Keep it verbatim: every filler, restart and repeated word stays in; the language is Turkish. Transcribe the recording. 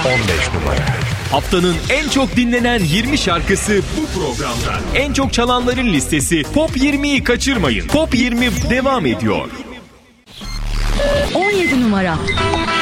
on beş numara. Haftanın en çok dinlenen yirmi şarkısı bu programda. En çok çalanların listesi Top yirmiyi kaçırmayın. Top yirmi devam ediyor. on yedi numara.